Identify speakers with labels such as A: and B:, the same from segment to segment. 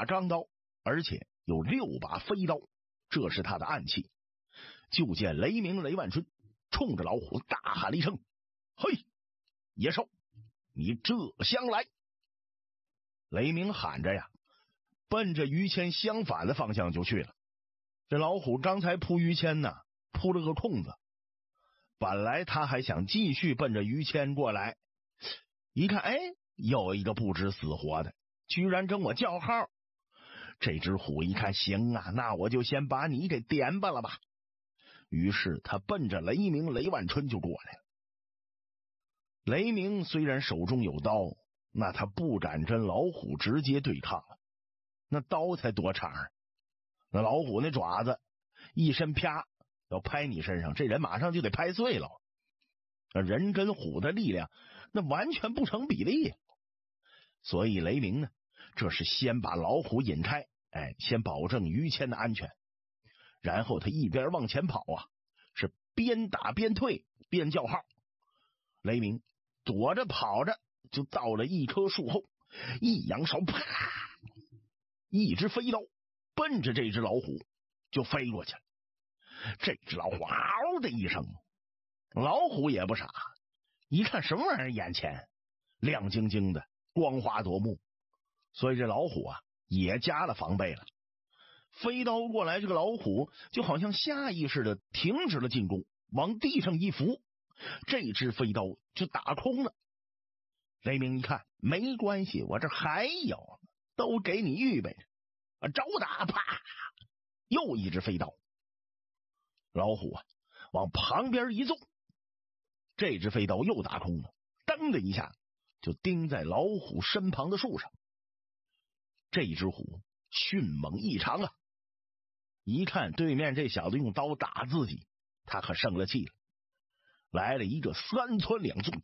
A: 把钢刀，而且有6把飞刀，这是他的暗器。就见雷鸣、雷万春冲着老虎大喊了一声：“嘿，野兽，你这厢来！”雷鸣喊着呀，奔着于谦相反的方向就去了。这老虎刚才扑于谦呢，扑了个空子。本来他还想继续奔着于谦过来，一看，哎，有一个不知死活的，居然跟我叫号。这只虎一看，行啊，那我就先把你给点吧了吧。于是他奔着雷鸣、雷万春就过来了。雷鸣虽然手中有刀，那他不敢跟老虎直接对抗了，那刀才多长啊，那老虎那爪子一伸，啪，要拍你身上，这人马上就得拍碎了。人跟虎的力量那完全不成比例。所以雷鸣呢，这是先把老虎引开，先保证于谦的安全，然后他一边往前跑啊，是边打边退边叫号。雷鸣躲着跑着就到了一棵树后，一扬手，啪，一只飞刀奔着这只老虎就飞过去了。这只老虎嗷的一声，老虎也不傻，一看什么玩意儿，眼前亮晶晶的，光花夺目，所以这老虎啊也加了防备了。飞刀过来，这个老虎就好像下意识的停止了进攻，往地上一伏，这只飞刀就打空了。雷鸣一看，没关系，我这还有，都给你预备着，招打，啪，又一只飞刀。老虎啊往旁边一纵，这只飞刀又打空了，噔的一下就钉在老虎身旁的树上。这只虎迅猛异常啊，一看对面这小子用刀打自己，他可生了气了，来了一个3窜2纵，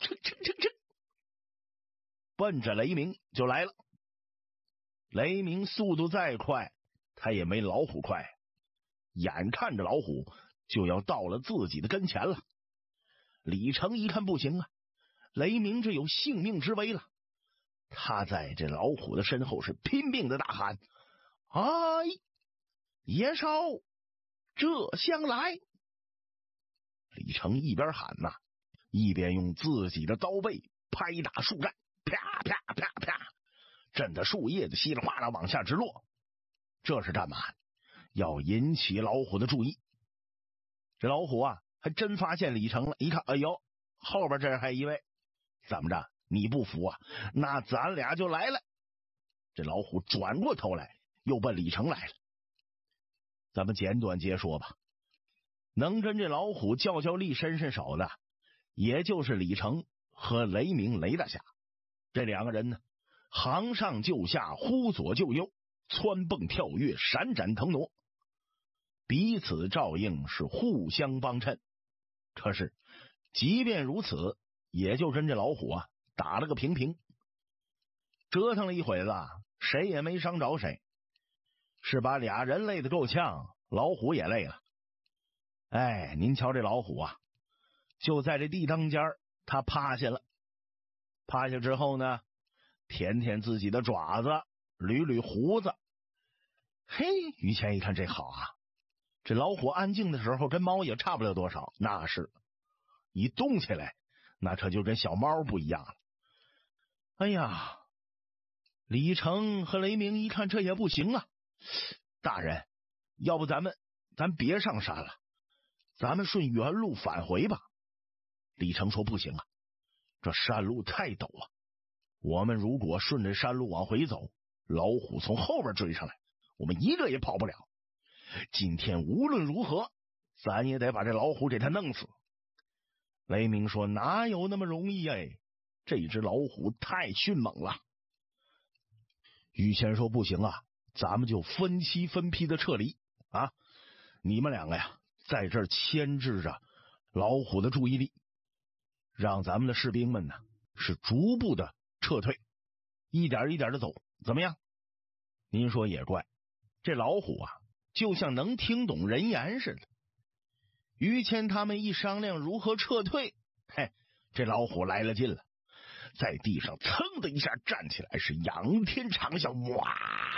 A: 奔着雷鸣就来了。雷鸣速度再快，他也没老虎快，眼看着老虎就要到了自己的跟前了。李成一看不行啊，雷鸣这有性命之危了，他在这老虎的身后是拼命的大喊：“哎，野兽，这厢来！”李成一边喊呐，一边用自己的刀背拍打树干，啪啪啪啪，震得树叶子稀里哗啦往下直落。这是干嘛？要引起老虎的注意。这老虎啊还真发现李成了，一看，哎呦，后边这还一位，怎么着，你不服啊？那咱俩就来了。这老虎转过头来又奔李成来了。咱们简短截说吧，能跟这老虎较力伸手的也就是李成和雷鸣雷大侠。这两个人呢，行上就下，忽左就右，蹿蹦跳跃，闪展腾挪，彼此照应，是互相帮衬。可是即便如此，也就跟这老虎啊打了个平平，折腾了一会子，谁也没伤着谁，是把俩人累得够呛，老虎也累了。您瞧这老虎啊，就在这地当间他趴下了，趴下之后呢，舔舔自己的爪子，捋捋胡子。嘿，于谦一看这好啊，这老虎安静的时候跟猫也差不了多少，那是一动起来那可就跟小猫不一样了。哎呀，李成和雷鸣一看这也不行啊，大人，要不咱别上山了，咱们顺原路返回吧。李成说不行啊，这山路太陡啊，我们如果顺着山路往回走，老虎从后边追上来，我们一个也跑不了。今天无论如何咱也得把这老虎给他弄死。雷鸣说哪有那么容易这只老虎太迅猛了。于谦说不行啊，咱们就分期分批的撤离啊！你们两个呀，在这儿牵制着老虎的注意力，让咱们的士兵们呢是逐步的撤退，一点一点的走，怎么样？您说也怪，这老虎啊就像能听懂人言似的。于谦他们一商量如何撤退，这老虎来了劲了，在地上噌的一下站起来，是仰天长啸，哇！